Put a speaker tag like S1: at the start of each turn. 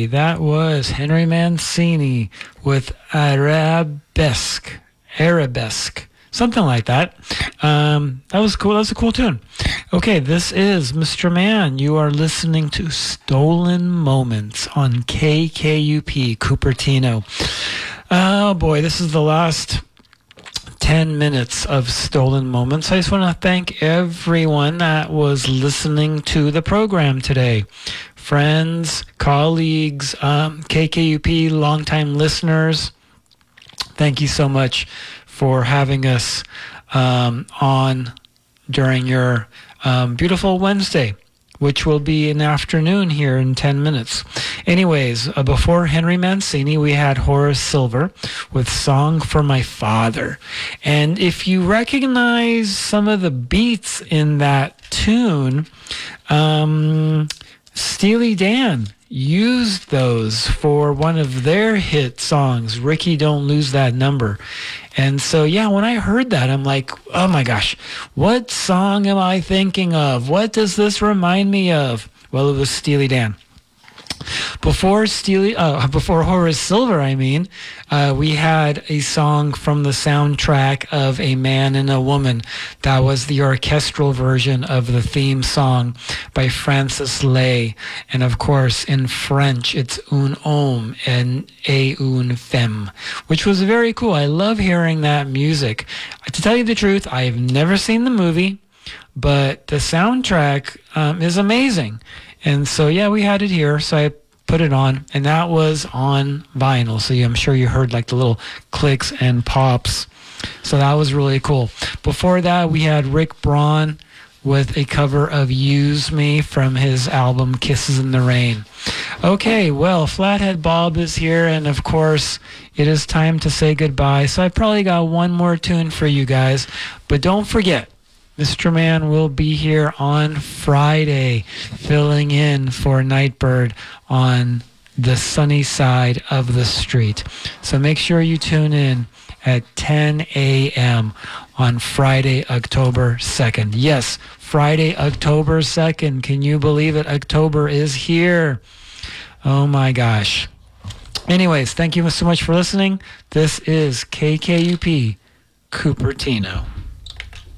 S1: that was Henry Mancini with Arabesque, something like that. That was cool. That was a cool tune. Okay, this is Mr. Man. You are listening to Stolen Moments on KKUP Cupertino. Oh boy, this is the last 10 minutes of Stolen Moments. I just want to thank everyone that was listening to the program today. Friends, colleagues, KKUP longtime listeners, thank you so much for having us on during your beautiful Wednesday, which will be an afternoon here in 10 minutes. Anyways, before Henry Mancini, we had Horace Silver with Song for My Father. And if you recognize some of the beats in that tune, Steely Dan used those for one of their hit songs, Ricky Don't Lose That Number. And so, yeah, when I heard that, I'm like, oh my gosh, what song am I thinking of? What does this remind me of? Well, it was Steely Dan. Before Horace Silver, we had a song from the soundtrack of A Man and a Woman. That was the orchestral version of the theme song by Francis Lay. And of course, in French, it's Un homme et une femme, which was very cool. I love hearing that music. To tell you the truth, I've never seen the movie, but the soundtrack is amazing. And so, yeah, we had it here, so I put it on, and that was on vinyl. So I'm sure you heard like the little clicks and pops. So that was really cool. Before that, we had Rick Braun with a cover of Use Me from his album Kisses in the Rain. Okay, well, Flathead Bob is here, and of course, it is time to say goodbye. So I probably got one more tune for you guys, but don't forget, Mr. Man will be here on Friday, filling in for Nightbird on the sunny side of the street. So make sure you tune in at 10 a.m. on Friday, October 2nd. Yes, Friday, October 2nd. Can you believe it? October is here. Oh my gosh. Anyways, thank you so much for listening. This is KKUP Cupertino.